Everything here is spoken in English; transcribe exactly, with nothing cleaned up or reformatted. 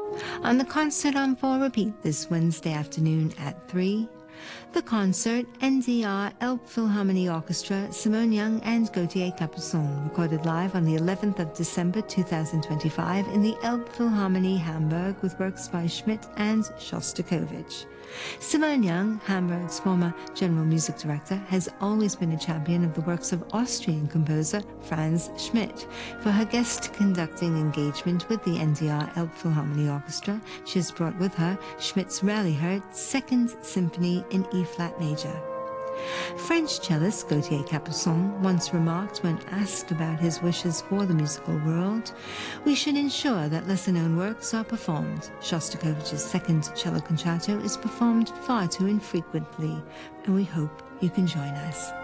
On the concert on full repeat this Wednesday afternoon at three, the concert, N D R Elbphilharmonie Orchestra, Simone Young and Gautier Capuçon, recorded live on the eleventh of December two thousand twenty-five in the Elbphilharmonie Hamburg with works by Schmidt and Shostakovich. Simone Young, Hamburg's former general music director, has always been a champion of the works of Austrian composer Franz Schmidt. For her guest conducting engagement with the N D R Elbphilharmonie Orchestra, she has brought with her Schmidt's rarely heard Second Symphony in E-flat major. French cellist Gautier Capuçon once remarked when asked about his wishes for the musical world, "We should ensure that lesser-known works are performed. Shostakovich's Second Cello Concerto is performed far too infrequently, and we hope you can join us."